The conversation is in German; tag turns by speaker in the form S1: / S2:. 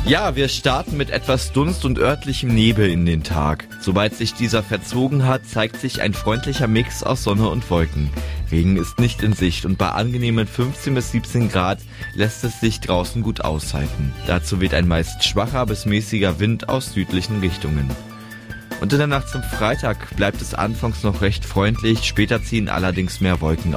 S1: Ja, wir starten mit etwas Dunst und örtlichem Nebel in den Tag. Sobald sich dieser verzogen hat, zeigt sich ein freundlicher Mix aus Sonne und Wolken. Regen ist nicht in Sicht und bei angenehmen 15 bis 17 Grad lässt es sich draußen gut aushalten. Dazu weht ein meist schwacher bis mäßiger Wind aus südlichen Richtungen. Und in der Nacht zum Freitag bleibt es anfangs noch recht freundlich, später ziehen allerdings mehr Wolken